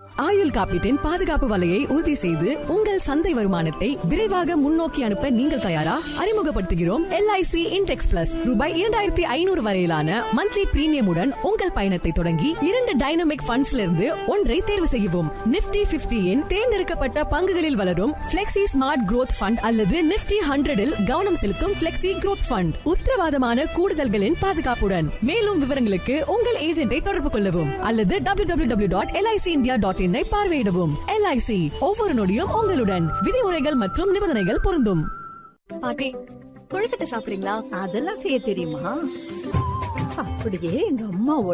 ஆயுள் காப்பீட்டின் பாதுகாப்பு வலையை உறுதி செய்து உங்கள் சந்தை வருமானத்தை விரைவாக முன்னோக்கி அனுப்ப நீங்கள் தயாரா? அறிமுகப்படுத்துகிறோம் LIC Intex Plus. ரூபாய் 2500 வரையிலான மந்த்லி பிரீமியமுடன் உங்கள் பயணத்தை தொடங்கி 2 டைனமிக் ஃபண்ட்ஸ்ல இருந்து ஒன்றை தேர்வு செய்யவும். Nifty 50 இன் தேர்ந்தெடுக்கப்பட்ட பங்குகளில் வளரும் Flexi Smart Growth Fund அல்லது Nifty 100 இல் கவனம் செலுத்தும் Flexi Growth Fund. உத்தரவாதமான கூடுதல்களின் பாதுகாப்புடன். மேலும் விவரங்களுக்கு உங்கள் ஏஜென்ட்டை தொடர்பு கொள்ளவும் அல்லது www.licindia.in பார்வையிடவும். LIC ஒவ்வொரு நொடியும் உங்களுடன். விதிமுறைகள் மற்றும் நிபந்தனைகள் பொருந்தும். பாட்டி, கொழுக்கட்டை சாப்பிடுறீங்களா? அதெல்லாம் செய்ய தெரியுமா? அப்படியே எங்க அம்மா